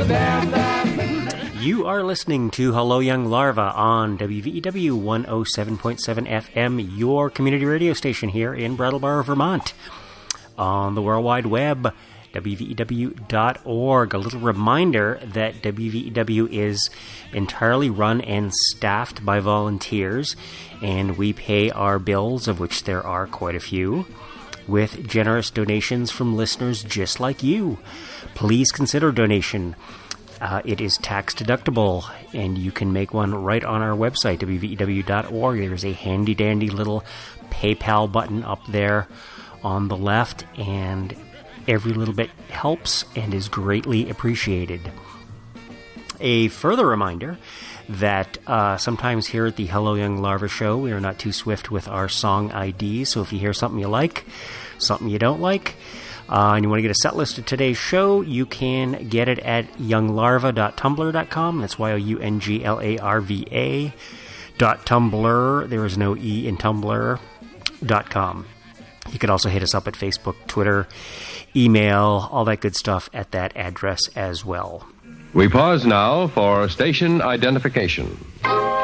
You are listening to Hello Young Larva on WVEW 107.7 FM, your community radio station here in Brattleboro, Vermont. On the World Wide Web, WVEW.org. A little reminder that WVEW is entirely run and staffed by volunteers, and we pay our bills, of which there are quite a few, with generous donations from listeners just like you. Please consider donation. It is tax deductible, and you can make one right on our website, WVEW.org. There's a handy-dandy little PayPal button up there on the left, and every little bit helps and is greatly appreciated. A further reminder that sometimes here at the Hello Young Larva Show, we are not too swift with our song IDs, so if you hear something you like, something you don't like, and you want to get a set list of today's show, you can get it at younglarva.tumblr.com. That's YOUNGLARVA.tumblr. There is no E in Tumblr.com. You can also hit us up at Facebook, Twitter, email, all that good stuff at that address as well. We pause now for station identification.